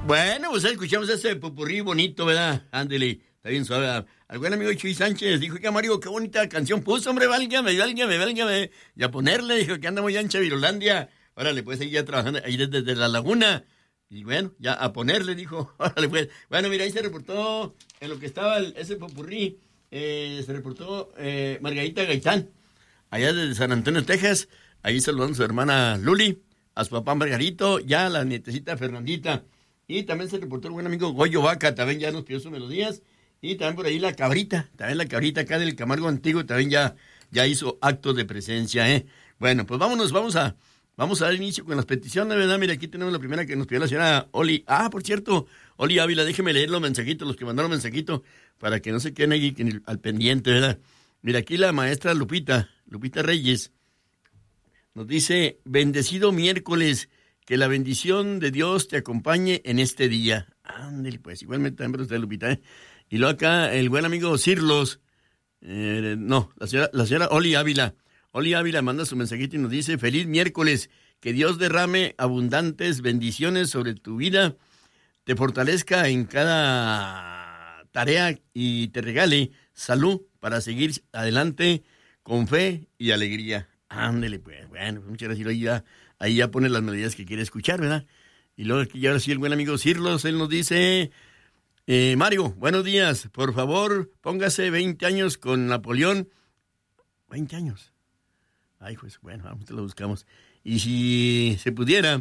Bueno, pues escuchamos ese popurrí bonito, ¿verdad? Ándele, está bien suave. Al buen amigo Chuy Sánchez dijo que Mario, qué bonita canción puso, hombre, válgame. Y a ponerle, dijo que andamos ya en Chavirolandia. Órale, pues ahí ya trabajando, ahí desde la laguna. Y bueno, ya a ponerle, dijo, órale, pues. Bueno, mira, ahí se reportó en lo que estaba ese popurrí, se reportó Margarita Gaitán, allá desde San Antonio, Texas, ahí saludando a su hermana Luli, a su papá Margarito, ya a la nietecita Fernandita. Y también se reportó el buen amigo Goyo Vaca, también ya nos pidió sus melodías. Y también por ahí la cabrita acá del Camargo Antiguo, también ya hizo acto de presencia, ¿eh? Bueno, pues vamos a dar inicio con las peticiones, ¿verdad? Mira, aquí tenemos la primera que nos pidió la señora Oli. Ah, por cierto, Oli Ávila, déjeme leer los mensajitos, los que mandaron mensajitos, para que no se queden ahí al pendiente, ¿verdad? Mira, aquí la maestra Lupita Reyes, nos dice, bendecido miércoles, que la bendición de Dios te acompañe en este día. Ándale, pues, igualmente también para usted, Lupita, ¿eh? Y luego acá, el buen amigo Cirlos, la señora Oli Ávila manda su mensajito y nos dice, feliz miércoles, que Dios derrame abundantes bendiciones sobre tu vida, te fortalezca en cada tarea y te regale salud para seguir adelante con fe y alegría. Ándele, pues, bueno, muchas gracias. Ahí ya pone las melodías que quiere escuchar, ¿verdad? Y luego aquí ahora sí el buen amigo Cirlos, él nos dice, Mario, buenos días, por favor, póngase 20 años con Napoleón. 20 años. Ay, pues, bueno, vamos, te lo buscamos. Y si se pudiera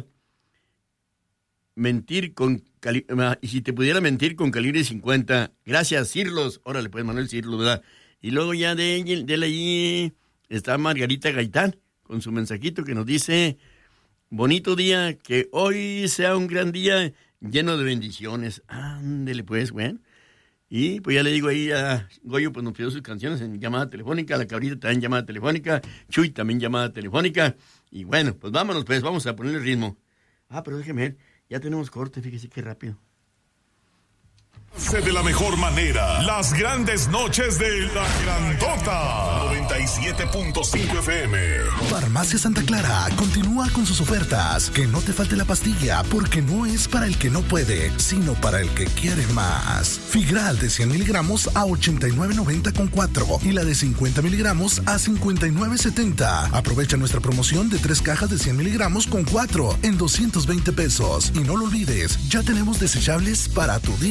mentir si te pudiera mentir con calibre 50, gracias, Cirlos. Órale, pues, Manuel Cirlos, ¿verdad? Y luego ya de él allí está Margarita Gaitán con su mensajito que nos dice, bonito día, que hoy sea un gran día lleno de bendiciones. Ándele, pues, bueno. Y pues ya le digo ahí a Goyo, pues nos pidió sus canciones en llamada telefónica, la cabrita también llamada telefónica, Chuy también llamada telefónica. Y bueno, pues vámonos, pues, vamos a ponerle ritmo. Ah, pero déjeme ver, ya tenemos corte, fíjese qué rápido. De la mejor manera, las grandes noches de La Grandota. 97.5 FM. Farmacia Santa Clara continúa con sus ofertas. Que no te falte la pastilla, porque no es para el que no puede, sino para el que quiere más. Figral de 100 miligramos a 89.90 con 4 y la de 50 miligramos a 59.70. Aprovecha nuestra promoción de 3 cajas de 100 miligramos con 4 en 220 pesos. Y no lo olvides, ya tenemos desechables para tu día.